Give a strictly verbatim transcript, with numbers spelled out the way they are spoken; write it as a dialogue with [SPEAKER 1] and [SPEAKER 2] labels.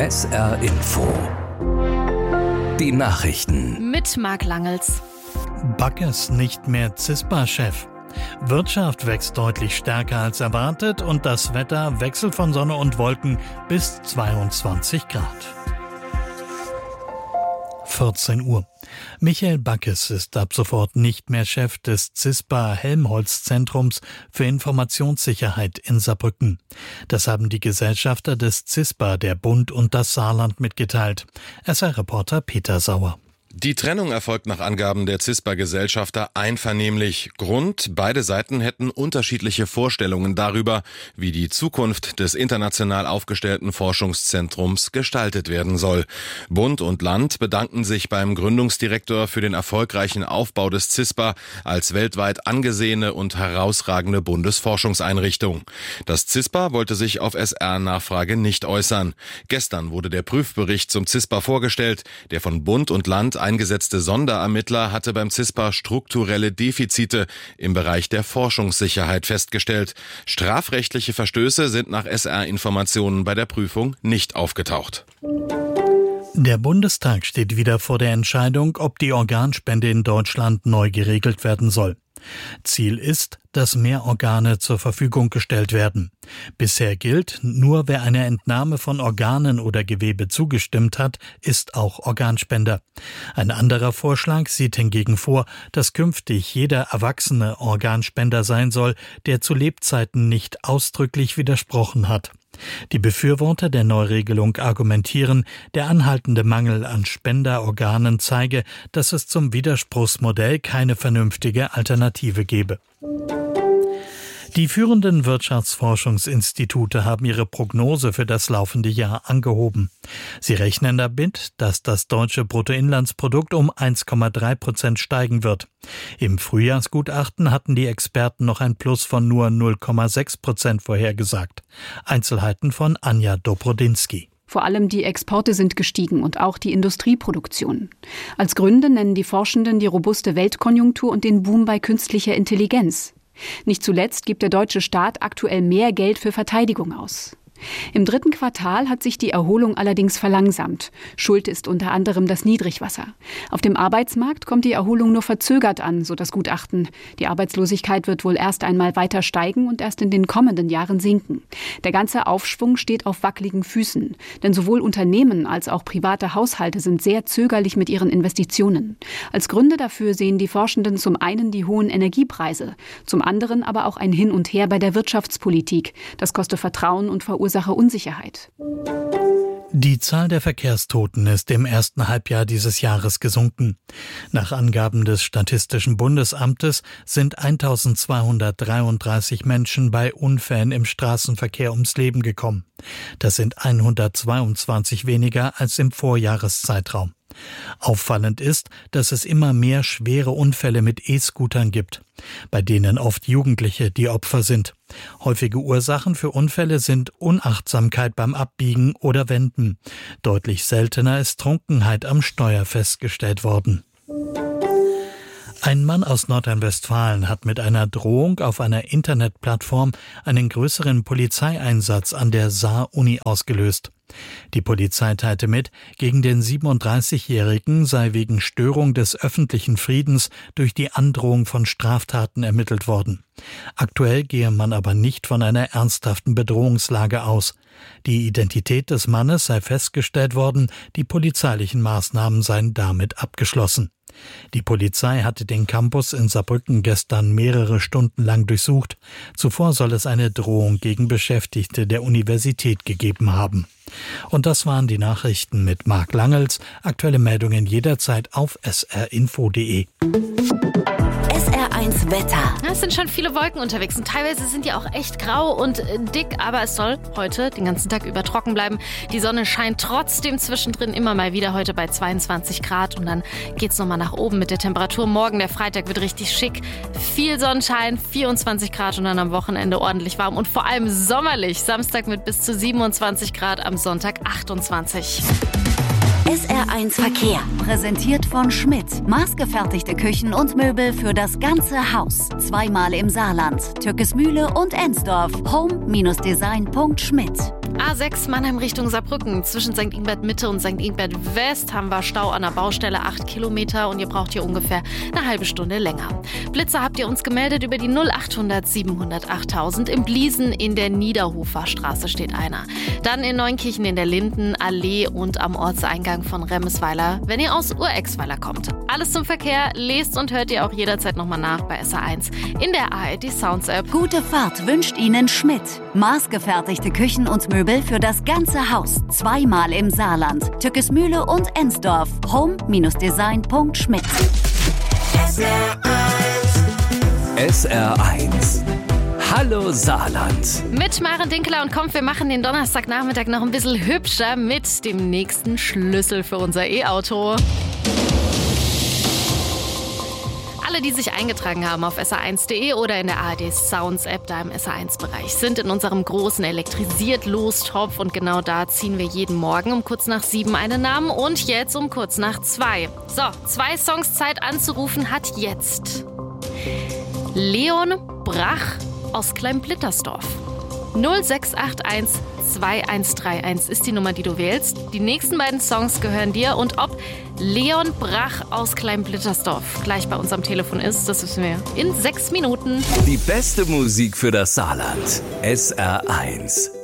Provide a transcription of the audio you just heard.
[SPEAKER 1] S R Info. Die Nachrichten.
[SPEAKER 2] Mit Marc Langels.
[SPEAKER 3] Backes nicht mehr CISPA-Chef. Wirtschaft wächst deutlich stärker als erwartet und das Wetter wechselt von Sonne und Wolken bis zweiundzwanzig Grad. vierzehn Uhr. Michael Backes ist ab sofort nicht mehr Chef des CISPA-Helmholtz-Zentrums für Informationssicherheit in Saarbrücken. Das haben die Gesellschafter des CISPA, der Bund und das Saarland mitgeteilt. S R-Reporter Peter Sauer.
[SPEAKER 4] Die Trennung erfolgt nach Angaben der CISPA-Gesellschafter einvernehmlich. Grund: Beide Seiten hätten unterschiedliche Vorstellungen darüber, wie die Zukunft des international aufgestellten Forschungszentrums gestaltet werden soll. Bund und Land bedanken sich beim Gründungsdirektor für den erfolgreichen Aufbau des CISPA als weltweit angesehene und herausragende Bundesforschungseinrichtung. Das CISPA wollte sich auf S R-Nachfrage nicht äußern. Gestern wurde der Prüfbericht zum CISPA vorgestellt, der von Bund und Land eingesetzte Sonderermittler hatte beim CISPA strukturelle Defizite im Bereich der Forschungssicherheit festgestellt. Strafrechtliche Verstöße sind nach S R-Informationen bei der Prüfung nicht aufgetaucht.
[SPEAKER 3] Der Bundestag steht wieder vor der Entscheidung, ob die Organspende in Deutschland neu geregelt werden soll. Ziel ist, dass mehr Organe zur Verfügung gestellt werden. Bisher gilt, nur wer einer Entnahme von Organen oder Gewebe zugestimmt hat, ist auch Organspender. Ein anderer Vorschlag sieht hingegen vor, dass künftig jeder Erwachsene Organspender sein soll, der zu Lebzeiten nicht ausdrücklich widersprochen hat. Die Befürworter der Neuregelung argumentieren, der anhaltende Mangel an Spenderorganen zeige, dass es zum Widerspruchsmodell keine vernünftige Alternative gebe. Die führenden Wirtschaftsforschungsinstitute haben ihre Prognose für das laufende Jahr angehoben. Sie rechnen damit, dass das deutsche Bruttoinlandsprodukt um eins Komma drei Prozent steigen wird. Im Frühjahrsgutachten hatten die Experten noch ein Plus von nur null Komma sechs Prozent vorhergesagt. Einzelheiten von Anja Dobrodinsky.
[SPEAKER 5] Vor allem die Exporte sind gestiegen und auch die Industrieproduktion. Als Gründe nennen die Forschenden die robuste Weltkonjunktur und den Boom bei künstlicher Intelligenz. Nicht zuletzt gibt der deutsche Staat aktuell mehr Geld für Verteidigung aus. Im dritten Quartal hat sich die Erholung allerdings verlangsamt. Schuld ist unter anderem das Niedrigwasser. Auf dem Arbeitsmarkt kommt die Erholung nur verzögert an, so das Gutachten. Die Arbeitslosigkeit wird wohl erst einmal weiter steigen und erst in den kommenden Jahren sinken. Der ganze Aufschwung steht auf wackeligen Füßen. Denn sowohl Unternehmen als auch private Haushalte sind sehr zögerlich mit ihren Investitionen. Als Gründe dafür sehen die Forschenden zum einen die hohen Energiepreise, zum anderen aber auch ein Hin und Her bei der Wirtschaftspolitik. Das kostet Vertrauen und verursacht Unsicherheit.
[SPEAKER 3] Die Zahl der Verkehrstoten ist im ersten Halbjahr dieses Jahres gesunken. Nach Angaben des Statistischen Bundesamtes sind eintausendzweihundertdreiunddreißig Menschen bei Unfällen im Straßenverkehr ums Leben gekommen. Das sind hundertzweiundzwanzig weniger als im Vorjahreszeitraum. Auffallend ist, dass es immer mehr schwere Unfälle mit E-Scootern gibt, bei denen oft Jugendliche die Opfer sind. Häufige Ursachen für Unfälle sind Unachtsamkeit beim Abbiegen oder Wenden. Deutlich seltener ist Trunkenheit am Steuer festgestellt worden. Ein Mann aus Nordrhein-Westfalen hat mit einer Drohung auf einer Internetplattform einen größeren Polizeieinsatz an der Saar-Uni ausgelöst. Die Polizei teilte mit, gegen den siebenunddreißigjährigen sei wegen Störung des öffentlichen Friedens durch die Androhung von Straftaten ermittelt worden. Aktuell gehe man aber nicht von einer ernsthaften Bedrohungslage aus. Die Identität des Mannes sei festgestellt worden, die polizeilichen Maßnahmen seien damit abgeschlossen. Die Polizei hatte den Campus in Saarbrücken gestern mehrere Stunden lang durchsucht. Zuvor soll es eine Drohung gegen Beschäftigte der Universität gegeben haben. Und das waren die Nachrichten mit Marc Langels. Aktuelle Meldungen jederzeit auf s r info punkt d e.
[SPEAKER 6] S R eins Wetter.
[SPEAKER 2] Es sind schon viele Wolken unterwegs und teilweise sind die auch echt grau und äh, dick, aber es soll heute den ganzen Tag über trocken bleiben. Die Sonne scheint trotzdem zwischendrin immer mal wieder, heute bei zweiundzwanzig Grad und dann geht's nochmal nach oben mit der Temperatur. Morgen, der Freitag, wird richtig schick. Viel Sonnenschein, vierundzwanzig Grad und dann am Wochenende ordentlich warm und vor allem sommerlich. Samstag mit bis zu siebenundzwanzig Grad, am Sonntag achtundzwanzig.
[SPEAKER 6] S R eins Verkehr. Präsentiert von Schmidt. Maßgefertigte Küchen und Möbel für das ganze Haus. Zweimal im Saarland. Türkismühle und Ensdorf. home Bindestrich design Punkt schmidt.
[SPEAKER 2] A sechs Mannheim Richtung Saarbrücken. Zwischen Sankt Ingbert Mitte und Sankt Ingbert West haben wir Stau an der Baustelle, acht Kilometer, und ihr braucht hier ungefähr eine halbe Stunde länger. Blitzer habt ihr uns gemeldet über die null achthundert siebenhundert achttausend. Im Bliesen in der Niederhofer Straße steht einer. Dann in Neunkirchen in der Lindenallee und am Ortseingang von Remmesweiler, wenn ihr aus Urexweiler kommt. Alles zum Verkehr lest und hört ihr auch jederzeit nochmal nach bei S R eins in der A R D Sounds App.
[SPEAKER 6] Gute Fahrt wünscht Ihnen Schmidt. Maßgefertigte Küchen und Möbel für das ganze Haus. Zweimal im Saarland. Tückesmühle und Ensdorf. home Design Punkt schmidt.
[SPEAKER 1] S R eins. Hallo Saarland.
[SPEAKER 2] Mit Maren Dinkler und Kommt, wir machen den Donnerstagnachmittag noch ein bisschen hübscher mit dem nächsten Schlüssel für unser E-Auto. Alle, die sich eingetragen haben auf S R eins Punkt de oder in der A R D Sounds App, da im S R eins Bereich, sind in unserem großen Elektrisiert-Lostopf, und genau da ziehen wir jeden Morgen um kurz nach sieben einen Namen und jetzt um kurz nach zwei. So, zwei Songs Zeit anzurufen hat jetzt Leon Brach aus Kleinblittersdorf. null sechs acht eins zwei eins drei eins ist die Nummer, die du wählst. Die nächsten beiden Songs gehören dir, und ob Leon Brach aus Kleinblittersdorf gleich bei uns am Telefon ist, das wissen wir in sechs Minuten.
[SPEAKER 1] Die beste Musik für das Saarland. S R eins.